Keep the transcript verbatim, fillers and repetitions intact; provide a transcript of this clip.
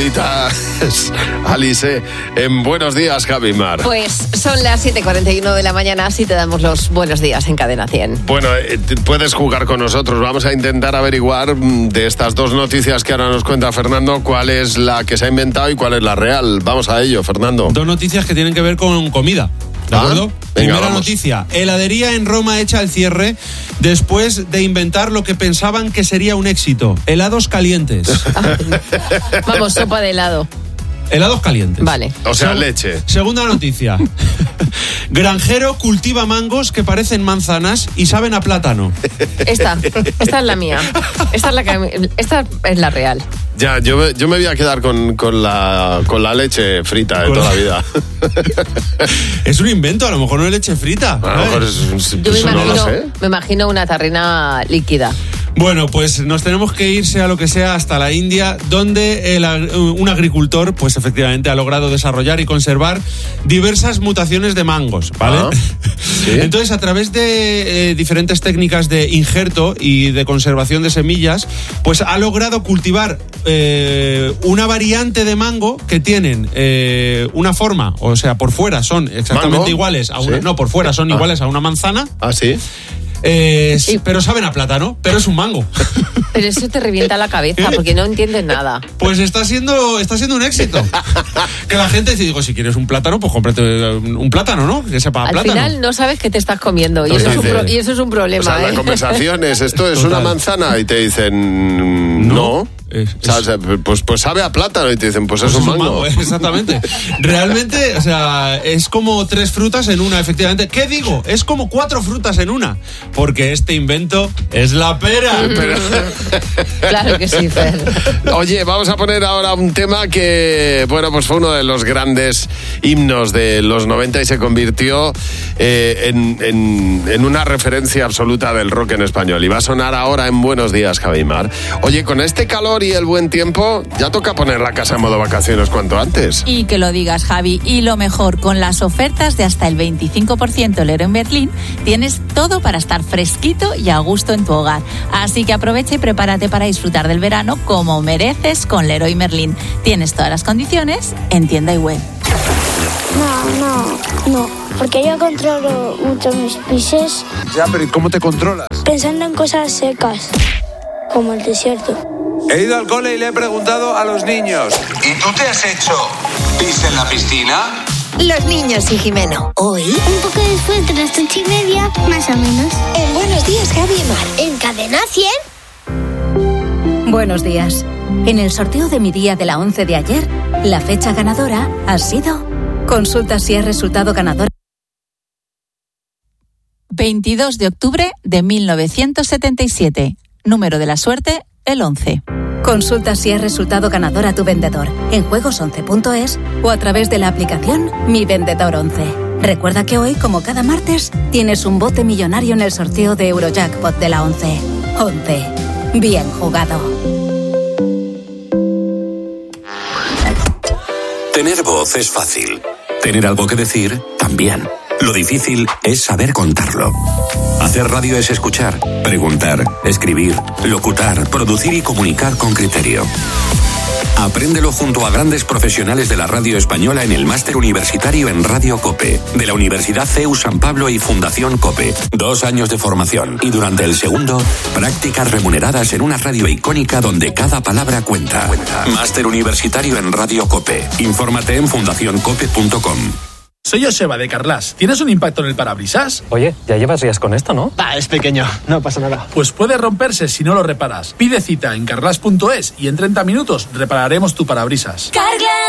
Buditas, Alice, en Buenos Días, Javi Mar. Pues son las siete y cuarenta y uno de la mañana, así te damos los buenos días en Cadena cien. Bueno, eh, puedes jugar con nosotros. Vamos a intentar averiguar de estas dos noticias que ahora nos cuenta Fernando cuál es la que se ha inventado y cuál es la real. Vamos a ello, Fernando. Dos noticias que tienen que ver con comida. ¿De acuerdo? Ah, venga, Primera vamos. noticia. Heladería en Roma echa el cierre después de inventar lo que pensaban que sería un éxito. Helados calientes. Vamos, sopa de helado. Helados calientes. Vale. O sea, Seg- leche. Segunda noticia. Granjero cultiva mangos que parecen manzanas y saben a plátano. Esta, esta es la mía. Esta es la que, esta es la real. Ya, yo, me- yo me voy a quedar con, con, la, con la leche frita de Con toda la- la vida. Es un invento, a lo mejor no es leche frita. A lo ¿sabes? mejor es, Yo me eso no lo imagino, sé. me imagino una tarrina líquida. Bueno, pues nos tenemos que ir, sea lo que sea, hasta la India, donde el ag- un agricultor, pues efectivamente, ha logrado desarrollar y conservar diversas mutaciones de mangos, ¿vale? Ah, ¿sí? Entonces, a través de eh, diferentes técnicas de injerto y de conservación de semillas, pues ha logrado cultivar eh, una variante de mango que tienen eh, una forma, o sea, por fuera son exactamente ¿Mango? iguales a una, ¿Sí? no, por fuera son Ah. iguales a una manzana. ¿Ah, sí? Eh, Sí. Pero saben a plátano, pero es un mango. Pero eso te revienta la cabeza porque no entiendes nada. Pues está siendo, está siendo un éxito. Que la gente dice, digo, si quieres un plátano, pues cómprate un plátano, ¿no? Que sepa a Al plátano. final no sabes qué te estás comiendo y eso, es un, pro- y eso es un O problema. sea, la ¿eh? conversación es, ¿esto es Total. una manzana? Y te dicen, no. No. Es- O sea, o sea, pues, pues sabe a plátano y te dicen, pues, Pues es un mango. eh, exactamente. Realmente, o sea, es como tres frutas en una, efectivamente. ¿Qué digo? Es como cuatro frutas en una. Porque este invento es la pera. Claro que sí, Fer. Oye, vamos a poner ahora un tema que, bueno, pues fue uno de los grandes himnos de los noventa y se convirtió eh, en, en, en una referencia absoluta del rock en español. Y va a sonar ahora en Buenos Días, Javi Mar. Oye, con este calor y el buen tiempo, ya toca poner la casa en modo vacaciones cuanto antes. Y que lo digas, Javi. Y lo mejor, con las ofertas de hasta el veinticinco por ciento Leroy Merlin, tienes todo para estar fresquito y a gusto en tu hogar. Así que aprovecha y prepárate para disfrutar del verano como mereces con Leroy Merlin. Tienes todas las condiciones en tienda y web. No, no, no, porque yo controlo mucho mis pises Ya, pero ¿y cómo te controlas? pensando en cosas secas, como el desierto. He ido al cole y le he preguntado a los niños. ¿Y tú te has hecho pis en la piscina? Los niños y Jimeno. Hoy, Un poco después de las ocho y media, más o menos. en Buenos Días, Javi y Mar. En Cadena cien. Buenos días. En el sorteo de mi día de la once de ayer, la fecha ganadora ha sido... Consulta si es resultado ganador. veintidós de octubre de mil novecientos setenta y siete. Número de la suerte, el once. Consulta si es resultado ganador a tu vendedor en juegos once punto es o a través de la aplicación Mi Vendedor once. Recuerda que hoy, como cada martes, tienes un bote millonario en el sorteo de Eurojackpot de la once. once. Bien jugado. Tener voz es fácil. Tener algo que decir, también. Lo difícil es saber contarlo. Hacer radio es escuchar, preguntar, escribir, locutar, producir y comunicar con criterio. Apréndelo junto a grandes profesionales de la radio española en el máster universitario en Radio COPE, de la Universidad C E U San Pablo y Fundación COPE. Dos años de formación y durante el segundo, prácticas remuneradas en una radio icónica donde cada palabra cuenta. Máster universitario en Radio COPE. Infórmate en fundación cope punto com. Soy Joseba de Carlas. ¿Tienes un impacto en el parabrisas? Oye, ya llevas días con esto, ¿no? Ah, es pequeño, no pasa nada. Pues puede romperse si no lo reparas. Pide cita en carlas punto es y en treinta minutos repararemos tu parabrisas. Carglass.